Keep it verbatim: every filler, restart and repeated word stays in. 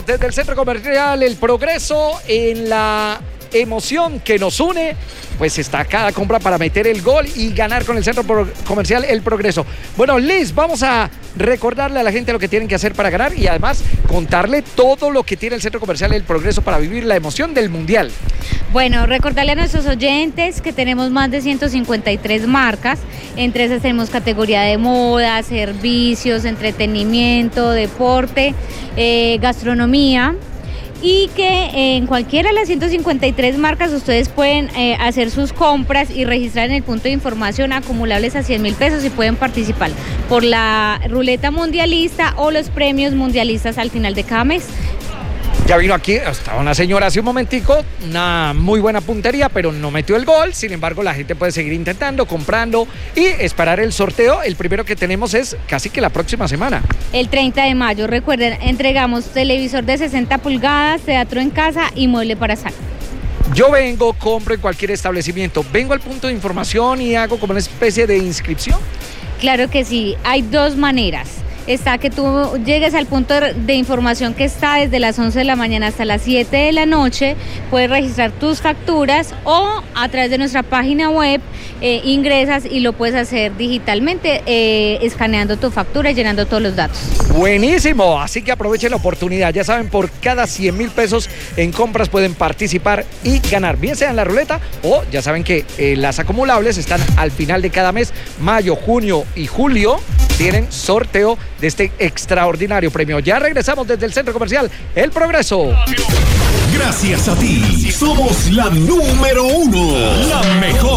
desde el Centro Comercial El Progreso en la emoción que nos une, pues está cada compra para meter el gol y ganar con el Centro Comercial El Progreso. Bueno, Liz, vamos a recordarle a la gente lo que tienen que hacer para ganar y además contarle todo lo que tiene el Centro Comercial El Progreso para vivir la emoción del Mundial. Bueno, recordarle a nuestros oyentes que tenemos más de ciento cincuenta y tres marcas. Entre esas tenemos categoría de moda, servicios, entretenimiento, deporte, eh, gastronomía. Y que en cualquiera de las ciento cincuenta y tres marcas ustedes pueden eh, hacer sus compras y registrar en el punto de información acumulables a cien mil pesos y pueden participar por la ruleta mundialista o los premios mundialistas al final de cada mes. Ya vino aquí, estaba una señora hace un momentico, una muy buena puntería, pero no metió el gol. Sin embargo, la gente puede seguir intentando, comprando y esperar el sorteo. El primero que tenemos es casi que la próxima semana. El treinta de mayo, recuerden, entregamos televisor de sesenta pulgadas, teatro en casa y mueble para sala. Yo vengo, compro en cualquier establecimiento. Vengo al punto de información y hago como una especie de inscripción. Claro que sí, hay dos maneras. Está que tú llegues al punto de información que está desde las once de la mañana hasta las siete de la noche, puedes registrar tus facturas o a través de nuestra página web eh, ingresas y lo puedes hacer digitalmente, eh, escaneando tu factura y llenando todos los datos. Buenísimo, así que aprovechen la oportunidad, ya saben, por cada cien mil pesos en compras pueden participar y ganar, bien sea en la ruleta o ya saben que eh, las acumulables están al final de cada mes, mayo, junio y julio. Tienen sorteo de este extraordinario premio. Ya regresamos desde el Centro Comercial El Progreso. Gracias a ti, somos la número uno, la mejor.